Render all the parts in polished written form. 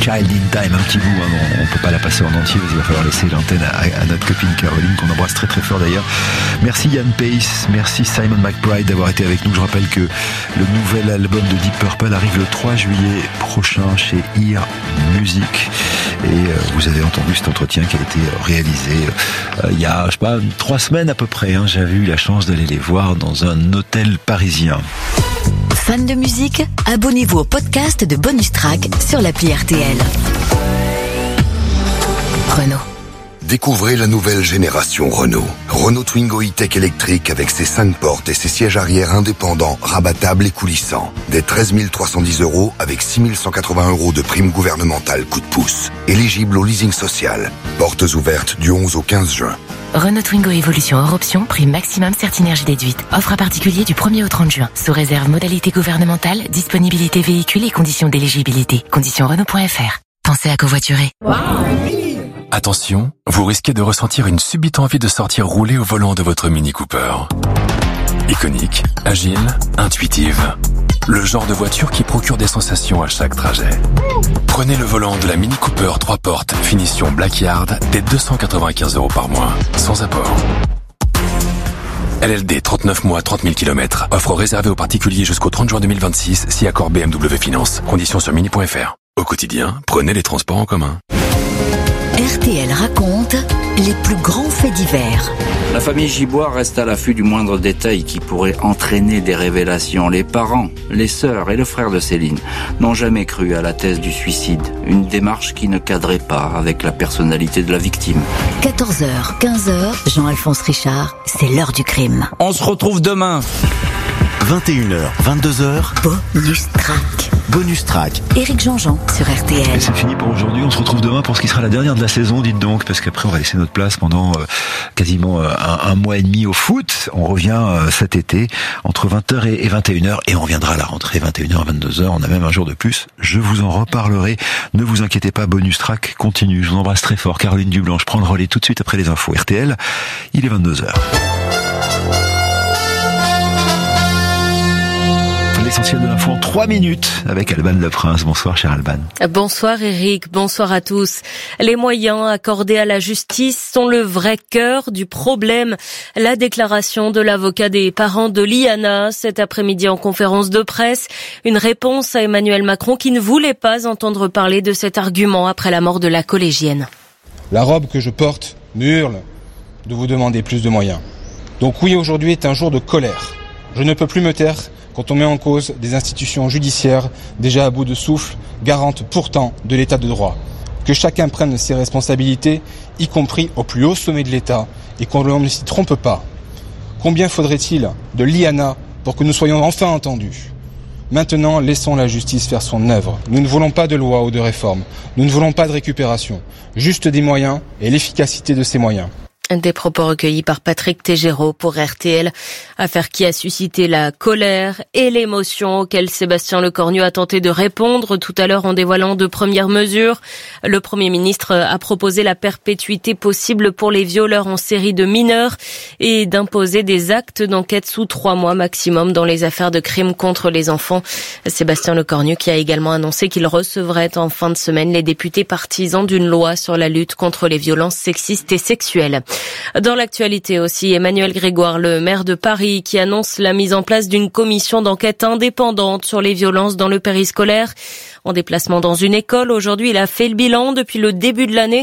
Child in Time, un petit bout, on peut pas la passer en entier, il va falloir laisser l'antenne à notre copine Caroline, qu'on embrasse très très fort d'ailleurs. Merci Ian Pace, merci Simon McBride d'avoir été avec nous. Je rappelle que le nouvel album de Deep Purple arrive le 3 juillet prochain chez Ear Music. Et vous avez entendu cet entretien qui a été réalisé il y a, 3 semaines à peu près. J'avais eu la chance d'aller les voir dans un hôtel parisien. Fan de musique, abonnez-vous au podcast de Bonus Track sur l'appli RTL. Renault. Découvrez la nouvelle génération Renault. Renault Twingo E-Tech électrique avec ses 5 portes et ses sièges arrière indépendants, rabattables et coulissants. Dès 13 310 € avec 6 180 € de prime gouvernementale coup de pouce. Éligible au leasing social. Portes ouvertes du 11 au 15 juin. Renault Twingo Evolution hors option, prime maximum Certinergie déduite. Offre à particulier du 1er au 30 juin. Sous réserve modalité gouvernementale, disponibilité véhicule et conditions d'éligibilité. Conditions Renault.fr. Pensez à covoiturer. Attention, vous risquez de ressentir une subite envie de sortir rouler au volant de votre Mini Cooper. Iconique, agile, intuitive. Le genre de voiture qui procure des sensations à chaque trajet. Prenez le volant de la Mini Cooper 3 portes, finition Blackyard, dès 295 € par mois, sans apport. LLD 39 mois, 30 000 km. Offre réservée aux particuliers jusqu'au 30 juin 2026, si accord BMW Finance. Conditions sur mini.fr. Au quotidien, prenez les transports en commun. RTL raconte les plus grands faits divers. La famille Gibois reste à l'affût du moindre détail qui pourrait entraîner des révélations. Les parents, les sœurs et le frère de Céline n'ont jamais cru à la thèse du suicide. Une démarche qui ne cadrait pas avec la personnalité de la victime. 14h, 15h, Jean-Alphonse Richard, c'est l'heure du crime. On se retrouve demain. 21h, 22h. Bonus Track. Bonus Track. Éric Jean-Jean sur RTL. Et c'est fini pour aujourd'hui. On se retrouve demain pour ce qui sera la dernière de la saison, dites donc, parce qu'après on va laisser notre place pendant quasiment un mois et demi au foot. On revient cet été entre 20h et 21h et on reviendra à la rentrée 21h à 22h. On a même un jour de plus. Je vous en reparlerai. Ne vous inquiétez pas, Bonus Track continue. Je vous embrasse très fort. Caroline Dublanche prend le relais tout de suite après les infos. RTL, il est 22h. L'essentiel de l'info en 3 minutes avec Alban Leprince. Bonsoir, cher Alban. Bonsoir Eric, bonsoir à tous. Les moyens accordés à la justice sont le vrai cœur du problème. La déclaration de l'avocat des parents de Liana cet après-midi en conférence de presse. Une réponse à Emmanuel Macron qui ne voulait pas entendre parler de cet argument après la mort de la collégienne. La robe que je porte me hurle de vous demander plus de moyens. Donc oui, aujourd'hui est un jour de colère. Je ne peux plus me taire quand on met en cause des institutions judiciaires déjà à bout de souffle, garantes pourtant de l'état de droit. Que chacun prenne ses responsabilités, y compris au plus haut sommet de l'État, et qu'on ne s'y trompe pas. Combien faudrait-il de Liana pour que nous soyons enfin entendus ? Maintenant, laissons la justice faire son œuvre. Nous ne voulons pas de loi ou de réforme. Nous ne voulons pas de récupération. Juste des moyens et l'efficacité de ces moyens. Des propos recueillis par Patrick Tégéraud pour RTL, affaire qui a suscité la colère et l'émotion auquel Sébastien Lecornu a tenté de répondre tout à l'heure en dévoilant de premières mesures. Le Premier ministre a proposé la perpétuité possible pour les violeurs en série de mineurs et d'imposer des actes d'enquête sous 3 mois maximum dans les affaires de crimes contre les enfants. Sébastien Lecornu qui a également annoncé qu'il recevrait en fin de semaine les députés partisans d'une loi sur la lutte contre les violences sexistes et sexuelles. Dans l'actualité aussi, Emmanuel Grégoire, le maire de Paris, qui annonce la mise en place d'une commission d'enquête indépendante sur les violences dans le périscolaire. En déplacement dans une école, aujourd'hui, il a fait le bilan. Depuis le début de l'année,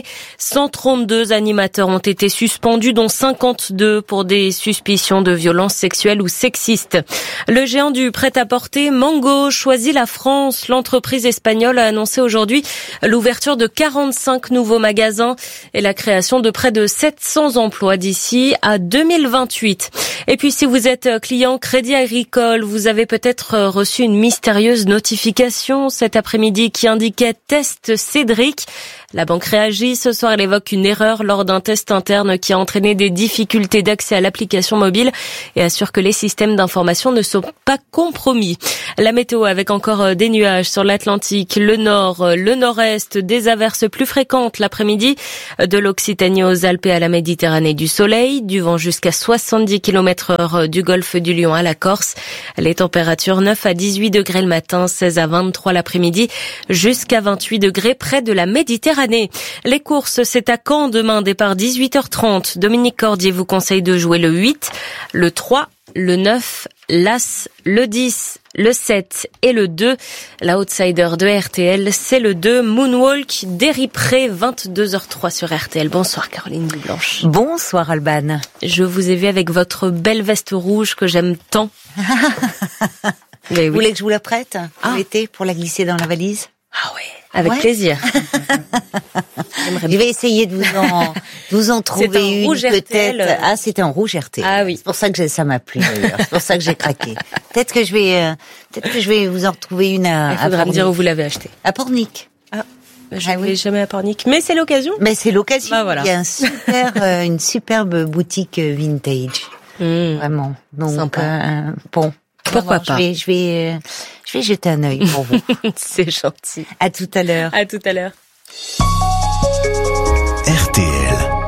132 animateurs ont été suspendus, dont 52 pour des suspicions de violences sexuelles ou sexistes. Le géant du prêt-à-porter, Mango, choisit la France. L'entreprise espagnole a annoncé aujourd'hui l'ouverture de 45 nouveaux magasins et la création de près de 700 emplois d'ici à 2028. Et puis, si vous êtes client Crédit Agricole, vous avez peut-être reçu une mystérieuse notification cet après-midi qui indiquait test Cédric. La banque réagit. Ce soir, elle évoque une erreur lors d'un test interne qui a entraîné des difficultés d'accès à l'application mobile et assure que les systèmes d'information ne sont pas compromis. La météo avec encore des nuages sur l'Atlantique, le nord, le nord-est, des averses plus fréquentes l'après-midi. De l'Occitanie aux Alpes et à la Méditerranée, du soleil, du vent jusqu'à 70 km/h du golfe du Lion à la Corse. Les températures 9 à 18 degrés le matin, 16 à 23 l'après-midi, jusqu'à 28 degrés près de la Méditerranée. Les courses, c'est à Caen demain, départ 18h30. Dominique Cordier vous conseille de jouer le 8, le 3, le 9, l'As, le 10, le 7 et le 2. La outsider de RTL, c'est le 2, Moonwalk d'Éripré, 22h03 sur RTL. Bonsoir Caroline Dublanche. Bonsoir Alban. Je vous ai vu avec votre belle veste rouge que j'aime tant. Vous voulez que je vous la prête pour l'été, pour la glisser dans la valise? Ah ouais, avec plaisir. Je vais essayer de vous en trouver une peut-être. Ah, c'était en rouge RTL. Ah oui. C'est pour ça que ça m'a plu d'ailleurs. C'est pour ça que j'ai craqué. Peut-être que je vais vous en retrouver une à Il faudra me dire où vous l'avez acheté. À Pornic. Ah. Je ne vais jamais à Pornic. Mais c'est l'occasion. Mais c'est l'occasion. Bah, voilà. Il y a une superbe boutique vintage. Vraiment. Donc, sympa. Bon. Pourquoi pas? Je vais jeter un œil pour vous. C'est gentil. À tout à l'heure. À tout à l'heure.